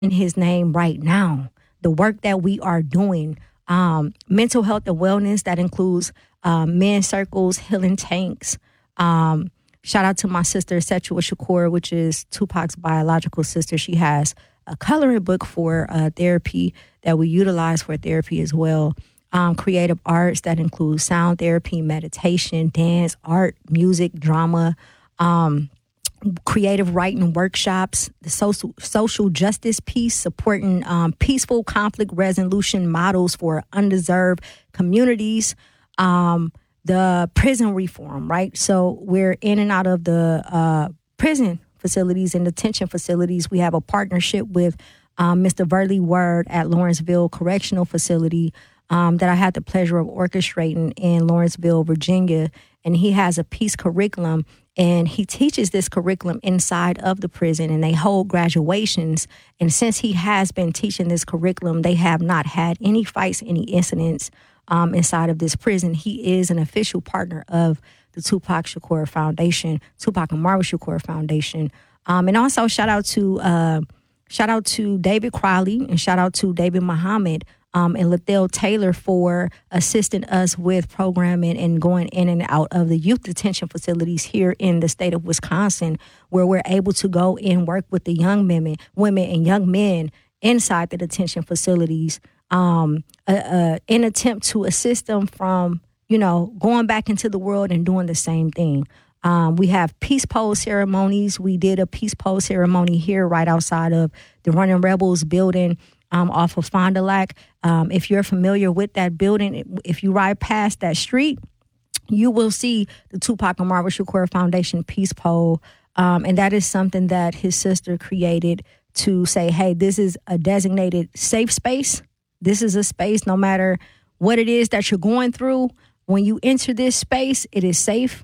in his name right now. The work that we are doing, mental health and wellness, that includes men's circles, healing tanks. Shout out to my sister, Setua Shakur, which is Tupac's biological sister. She has a coloring book for therapy that we utilize for therapy as well. Creative arts that includes sound therapy, meditation, dance, art, music, drama, creative writing workshops, the social justice piece, supporting peaceful conflict resolution models for undeserved communities, the prison reform, right? So we're in and out of the prison facilities and detention facilities. We have a partnership with Mr. Verley Word at Lawrenceville Correctional Facility that I had the pleasure of orchestrating in Lawrenceville, Virginia. And he has a peace curriculum, and he teaches this curriculum inside of the prison, and they hold graduations. And since he has been teaching this curriculum, they have not had any fights, any incidents inside of this prison. He is an official partner of the Tupac Shakur Foundation, Tupac and Marwa Shakur Foundation. And also shout out to David Crowley and shout out to David Muhammad and Lethel Taylor for assisting us with programming and going in and out of the youth detention facilities here in the state of Wisconsin, where we're able to go and work with the young women and young men inside the detention facilities in attempt to assist them from, going back into the world and doing the same thing. We have peace pole ceremonies. We did a peace pole ceremony here right outside of the Running Rebels building off of Fond du Lac. If you're familiar with that building, if you ride past that street, you will see the Tupac and Marwa Shakur Foundation peace pole. And that is something that his sister created to say, hey, this is a designated safe space. This is a space, no matter what it is that you're going through, when you enter this space, it is safe.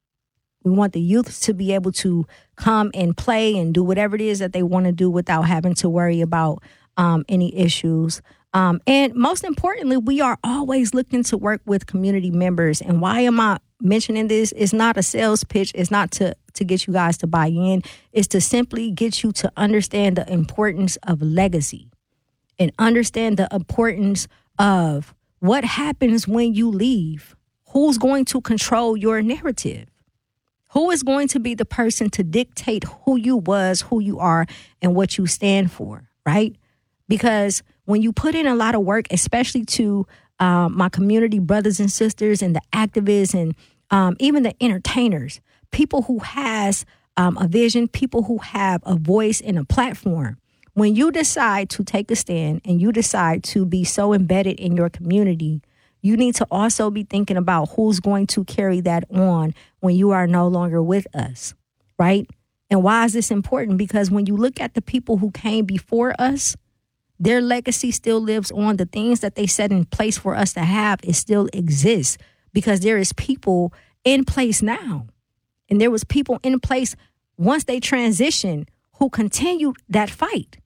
We want the youth to be able to come and play and do whatever it is that they want to do without having to worry about any issues. And most importantly, we are always looking to work with community members. And why am I mentioning this? It's not a sales pitch. It's not to get you guys to buy in. It's to simply get you to understand the importance of legacy and understand the importance of what happens when you leave. Who's going to control your narrative? Who is going to be the person to dictate who you was, who you are, and what you stand for, right? Because when you put in a lot of work, especially to my community brothers and sisters and the activists and even the entertainers, people who has a vision, people who have a voice and a platform, when you decide to take a stand and you decide to be so embedded in your community, you need to also be thinking about who's going to carry that on when you are no longer with us, right? And why is this important? Because when you look at the people who came before us, their legacy still lives on. The things that they set in place for us to have, it still exists because there is people in place now. And there was people in place once they transitioned who continued that fight.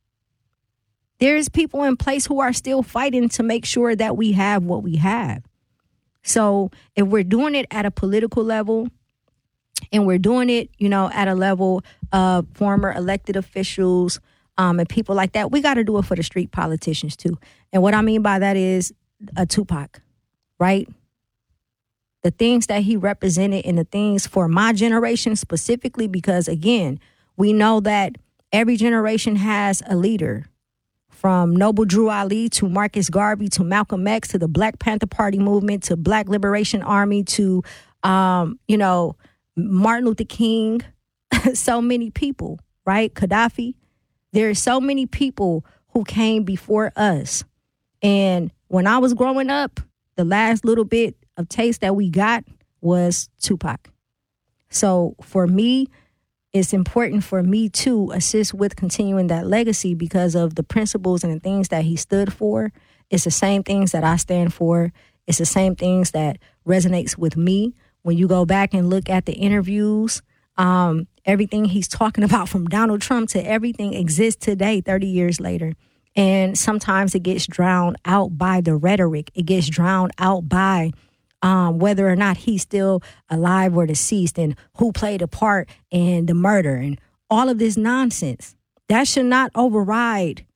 There is people in place who are still fighting to make sure that we have what we have. So if we're doing it at a political level and we're doing it, at a level of former elected officials and people like that, we got to do it for the street politicians too. And what I mean by that is a Tupac, right? The things that he represented and the things for my generation specifically, because again, we know that every generation has a leader. From Noble Drew Ali to Marcus Garvey to Malcolm X to the Black Panther Party movement to Black Liberation Army to, Martin Luther King, so many people, right? Gaddafi. There are so many people who came before us. And when I was growing up, the last little bit of taste that we got was Tupac. So for me, it's important for me to assist with continuing that legacy because of the principles and the things that he stood for. It's the same things that I stand for. It's the same things that resonates with me. When you go back and look at the interviews, everything he's talking about from Donald Trump to everything exists today, 30 years later. And sometimes it gets drowned out by the rhetoric. It gets drowned out by whether or not he's still alive or deceased and who played a part in the murder and all of this nonsense. That should not override